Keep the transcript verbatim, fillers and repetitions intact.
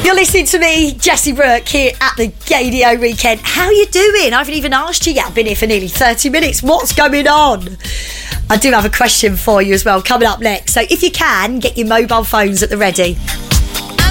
You're listening to me, Jessie Brooke, here at the Gaydio Weekend. How you doing? I haven't even asked you yet. I've been here for nearly thirty minutes. What's going on? I do have a question for you as well, coming up next. So if you can, get your mobile phones at the ready.